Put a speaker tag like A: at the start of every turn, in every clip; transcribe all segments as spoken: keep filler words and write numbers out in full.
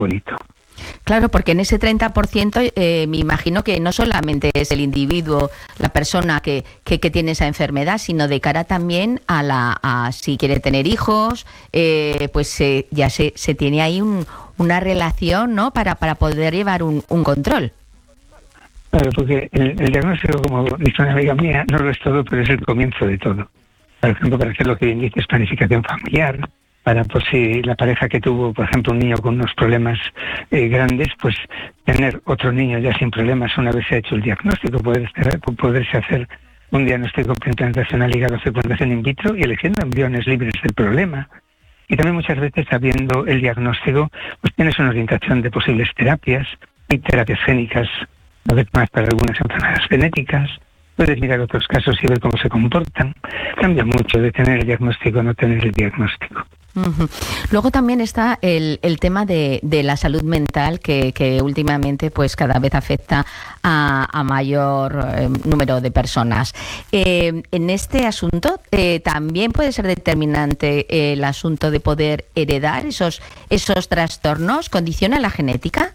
A: bonito.
B: Claro, porque en ese treinta por ciento eh, me imagino que no solamente es el individuo, la persona que, que, que tiene esa enfermedad, sino de cara también a la a si quiere tener hijos, eh, pues eh, ya se, se tiene ahí un, una relación, ¿no? Para, para poder llevar un, un control.
A: Claro, porque el, el diagnóstico, como dice una amiga mía, no lo es todo, pero es el comienzo de todo. Por ejemplo, para hacer lo que bien dices, planificación familiar, para por si la pareja que tuvo, por ejemplo, un niño con unos problemas eh, grandes, pues tener otro niño ya sin problemas una vez se ha hecho el diagnóstico, poder, poderse hacer un diagnóstico preimplantacional hígado fecundación in vitro y eligiendo embriones libres del problema. Y también muchas veces, sabiendo el diagnóstico, pues tienes una orientación de posibles terapias, y terapias génicas, a veces más para algunas enfermedades genéticas. Puedes mirar otros casos y ver cómo se comportan. Cambia mucho de tener el diagnóstico a no tener el diagnóstico.
B: Uh-huh. Luego también está el, el tema de, de la salud mental que, que últimamente pues cada vez afecta a, a mayor eh, número de personas. Eh, en este asunto eh, también puede ser determinante eh, el asunto de poder heredar esos, esos trastornos. ¿Condiciona la genética?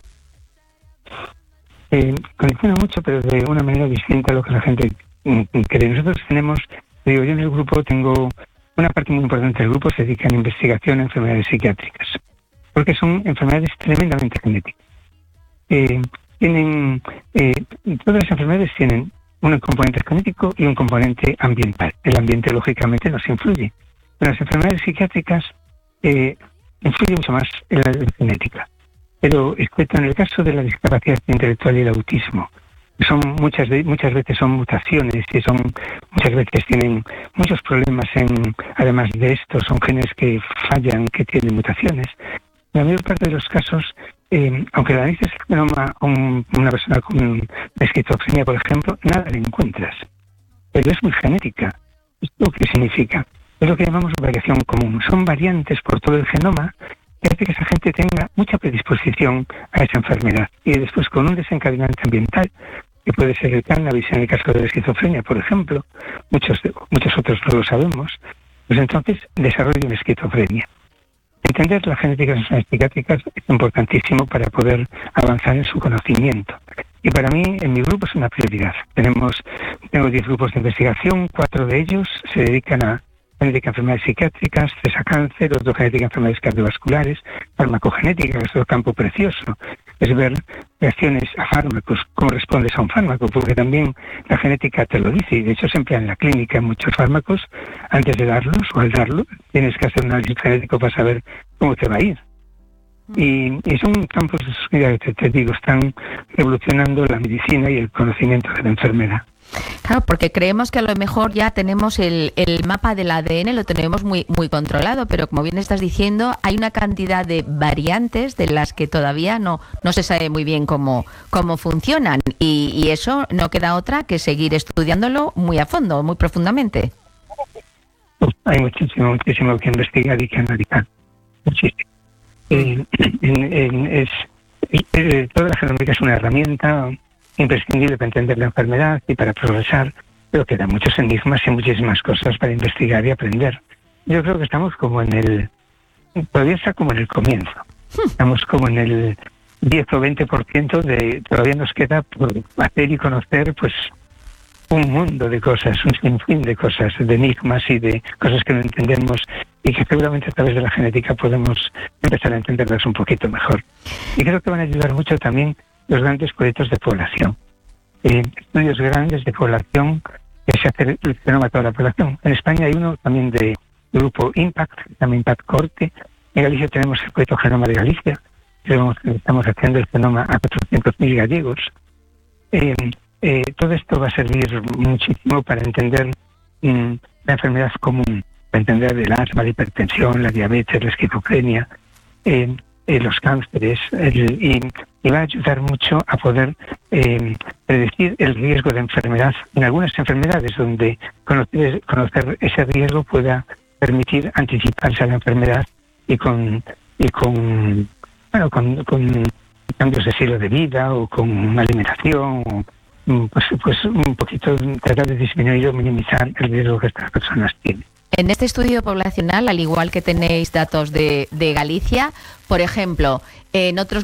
A: Eh, condiciona mucho, pero de una manera distinta a lo que la gente cree. Nosotros tenemos, digo, yo en el grupo tengo una parte muy importante del grupo se dedica a la investigación en enfermedades psiquiátricas, porque son enfermedades tremendamente genéticas. Eh, tienen eh, todas las enfermedades tienen un componente genético y un componente ambiental. El ambiente, lógicamente, nos influye. Pero las enfermedades psiquiátricas eh, influyen mucho más en la, en la genética. Pero, excepto en el caso de la discapacidad intelectual y el autismo, son muchas muchas veces son mutaciones y son muchas veces tienen muchos problemas en además de esto son genes que fallan, que tienen mutaciones. En la mayor parte de los casos, eh, aunque le analices el genoma a un, una persona con esquizofrenia, por ejemplo, nada le encuentras, pero es muy genética. ¿Esto qué significa? Es lo que llamamos variación común. Son variantes por todo el genoma que hace que esa gente tenga mucha predisposición a esa enfermedad. Y después, con un desencadenante ambiental, que puede ser el cannabis en el caso de la esquizofrenia, por ejemplo, muchos muchos otros no lo sabemos, pues entonces desarrolla una esquizofrenia. Entender la genética de las enfermedades psiquiátricas es importantísimo para poder avanzar en su conocimiento. Y para mí, en mi grupo es una prioridad. Tenemos, tengo diez grupos de investigación, cuatro de ellos se dedican a genética de enfermedades psiquiátricas, tres a cáncer, otro genética de enfermedades cardiovasculares, farmacogenética, que es otro campo precioso. Es ver reacciones a fármacos, cómo respondes a un fármaco, porque también la genética te lo dice, y de hecho se emplea en la clínica en muchos fármacos, antes de darlos o al darlo, tienes que hacer un análisis genético para saber cómo te va a ir. Y, y son campos, mira, te, te digo, están evolucionando la medicina y el conocimiento de la enfermedad.
B: Claro, porque creemos que a lo mejor ya tenemos el, el mapa del A D N, lo tenemos muy muy controlado, pero como bien estás diciendo, hay una cantidad de variantes de las que todavía no no se sabe muy bien cómo cómo funcionan y, y eso no queda otra que seguir estudiándolo muy a fondo, muy profundamente.
A: Hay muchísimo, muchísimo que investigar y que analizar. Muchísimo. Eh, en, en, es, eh, toda la genómica es una herramienta imprescindible para entender la enfermedad y para progresar, pero quedan muchos enigmas y muchísimas cosas para investigar y aprender. Yo creo que estamos como en el, todavía está como en el comienzo, estamos como en el diez o veinte por ciento de, todavía nos queda por hacer y conocer pues un mundo de cosas, un sinfín de cosas, de enigmas y de cosas que no entendemos y que seguramente a través de la genética podemos empezar a entenderlas un poquito mejor. Y creo que van a ayudar mucho también los grandes proyectos de población, eh, estudios grandes de población que se hace el fenómeno a toda la población. En España hay uno también de grupo Impact, también Impact Corte. En Galicia tenemos el proyecto Genoma de Galicia, que estamos haciendo el genoma a cuatrocientos mil gallegos. Eh, eh, todo esto va a servir muchísimo para entender mm, la enfermedad común, para entender el asma, la hipertensión, la diabetes, la esquizofrenia, eh, eh, los cánceres, el, y, y va a ayudar mucho a poder eh, predecir el riesgo de enfermedad en algunas enfermedades donde conocer, conocer ese riesgo pueda permitir anticiparse a la enfermedad y con y con bueno con, con cambios de estilo de vida o con alimentación o, pues pues un poquito tratar de disminuir o minimizar el riesgo que estas personas tienen.
B: En este estudio poblacional, al igual que tenéis datos de, de Galicia, por ejemplo, en otros